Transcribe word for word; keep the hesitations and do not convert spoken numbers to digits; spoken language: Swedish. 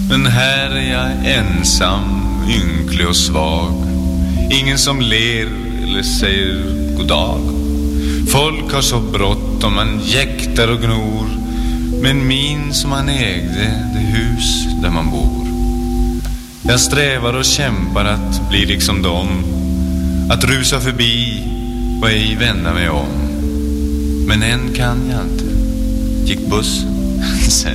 Men här är jag ensam, ynklig och svag. Ingen som ler eller säger god dag. Folk har så bråttom, man jäktar och gnor. Men min som han ägde, det hus där man bor. Jag strävar och kämpar att bli liksom dem. Att rusa förbi och ej vända mig om. Men än kan jag inte. Gick bussen